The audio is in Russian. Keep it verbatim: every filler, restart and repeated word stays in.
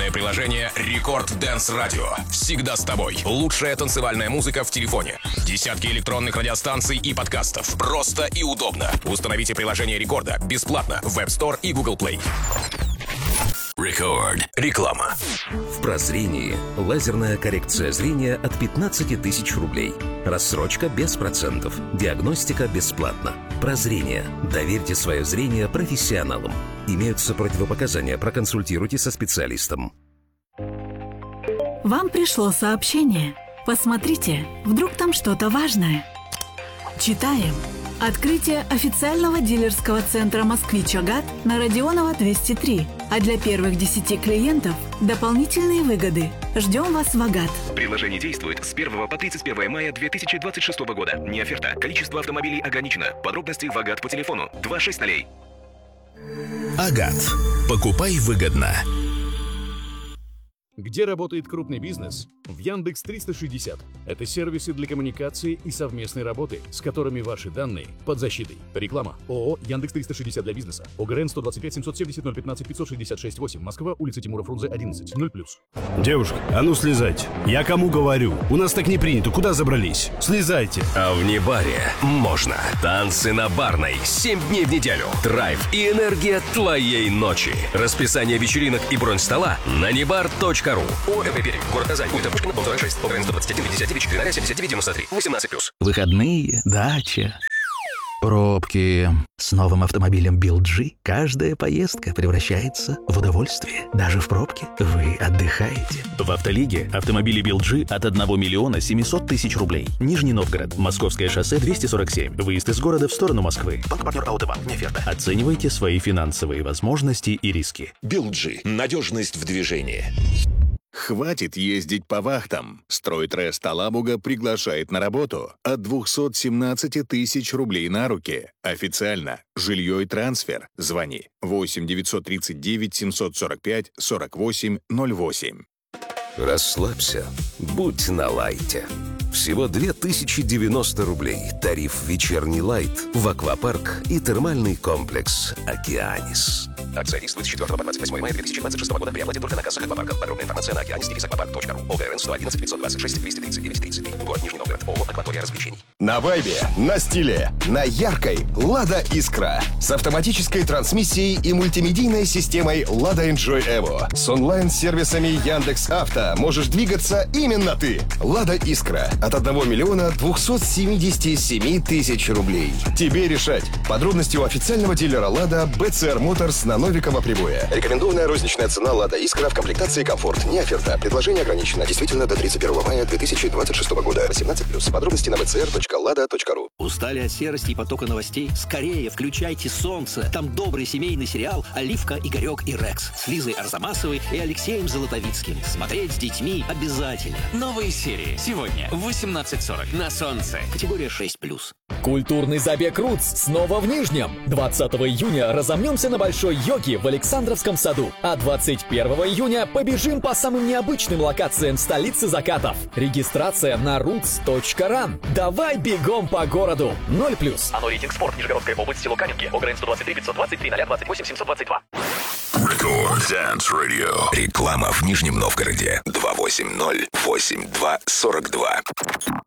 Новое приложение Рекорд Dance Radio. Всегда с тобой. Лучшая танцевальная музыка в телефоне. Десятки электронных радиостанций и подкастов. Просто и удобно. Установите приложение Рекорда бесплатно в App Store и Google Play. Рекорд. Реклама. В прозрении лазерная коррекция зрения от пятнадцати тысяч рублей. Рассрочка без процентов. Диагностика бесплатна. Прозрение. Доверьте свое зрение профессионалам. Имеются противопоказания. Проконсультируйте со специалистом. Вам пришло сообщение. Посмотрите, вдруг там что-то важное. Читаем. Открытие официального дилерского центра «Москвич-Агат» на Родионова двести три. А для первых десяти клиентов дополнительные выгоды. Ждем вас в «Агат». Предложение действует с первого по тридцать первое мая две тысячи двадцать шестого года. Не оферта. Количество автомобилей ограничено. Подробности в «Агат» по телефону два шесть ноль. «Агат». Покупай выгодно. Где работает крупный бизнес? В Яндекс триста шестьдесят. Это сервисы для коммуникации и совместной работы, с которыми ваши данные под защитой. Реклама. ООО «Яндекс триста шестьдесят» для бизнеса. ОГРН сто двадцать пять семьсот семьдесят ноль пятнадцать пятьсот шестьдесят шесть восемь. Москва, улица Тимура Фрунзе, одиннадцать. ноль плюс. Девушка, а ну слезайте. Я кому говорю? У нас так не принято. Куда забрались? Слезайте. А в Небаре можно. Танцы на Барной. Семь дней в неделю. Драйв и энергия твоей ночи. Расписание вечеринок и бронь стола на небар точка ру. ОМП Берег. Город Казань. Улица Пушкина, дом сорок шесть. ОГРН сто двадцать один пятьдесят девять четыре ноль семьдесят девять девяносто три. восемнадцать плюс. Выходные, дача, пробки. С новым автомобилем би эл джи каждая поездка превращается в удовольствие. Даже в пробке вы отдыхаете. В Автолиге автомобили би эл джи от одного миллиона семисот тысяч рублей. Нижний Новгород. Московское шоссе двести сорок семь. Выезд из города в сторону Москвы. Банк-партнер Аутобанк. Не оферта. Оценивайте свои финансовые возможности и риски. би эл джи. Надежность в движении. Хватит ездить по вахтам. Стройтрест Алабуга приглашает на работу от двухсот семнадцати тысяч рублей на руки. Официально. Жилье и трансфер. Звони восемь девятьсот тридцать девять семьсот сорок пять сорок восемь ноль восемь. Расслабься. Будь на лайте. Всего две тысячи девяносто рублей. Тариф «Вечерний лайт» в аквапарк и термальный комплекс «Океанис». Акция действует с четвёртого по двадцать восьмое мая две тысячи двадцать шестого года. При оплате только на кассах аквапарков. Подробная информация на океанис точка аквапарк точка ру. ОГРН сто одиннадцать пятьсот двадцать шесть двести тридцать девять тридцать три. Город Нижний Новгород. ООО «Акватория развлечений». На вайбе, на стиле, на яркой «Лада Искра». С автоматической трансмиссией и мультимедийной системой «Лада Enjoy Evo». С онлайн-сервисами Яндекс.Авто можешь двигаться именно ты. «Лада Искра» от одного миллиона двухсот семидесяти семи тысяч рублей. Тебе решать. Подробности у официального дилера «Лада» бэ цэ эр Моторс на Новикова Привоя. Рекомендованная розничная цена «Лада Искра» в комплектации «Комфорт». Не оферта. Предложение ограничено. Действительно до тридцать первого мая две тысячи двадцать шестого года. восемнадцать плюс. Подробности на вэ цэ эр точка лада точка ру. Устали от серости и потока новостей? Скорее включайте «Солнце». Там добрый семейный сериал «Оливка, Игорек и Рекс» с Лизой Арзамасовой и Алексеем Золотовицким. Смотреть с детьми обязательно. Новые серии сегодня в восемнадцать сорок на «Солнце». Категория шесть плюс. Культурный забег «Рутс» снова в Нижнем. двадцатого июня разомнемся на Большой Йоге в Александровском саду. А двадцать первого июня побежим по самым необычным локациям столицы закатов. Регистрация на рутс точка ран. Давай бегом по городу. ноль плюс. Оно рейтинг спорт. Нижегородская область, село Каменки. ОГРН сто двадцать три пятьсот двадцать три ноль двадцать восемь семьсот двадцать два. Рекорд Dance Radio. Реклама в Нижнем Новгороде. два восемь ноль восемь два сорок два.